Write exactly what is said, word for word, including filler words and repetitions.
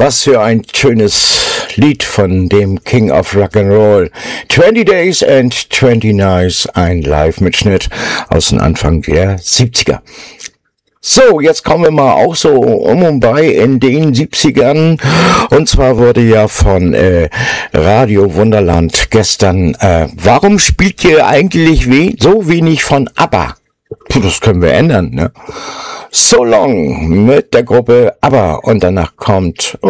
Was für ein schönes Lied von dem King of Rock'n'Roll. twenty Days and twenty Nights, ein Live-Mitschnitt aus dem Anfang der siebziger. So, jetzt kommen wir mal auch so um und bei in den siebzigern. Und zwar wurde ja von äh, Radio Wunderland gestern, äh, warum spielt ihr eigentlich we- so wenig von ABBA? Puh, das können wir ändern, ne? So Long mit der Gruppe ABBA und danach kommt, oh,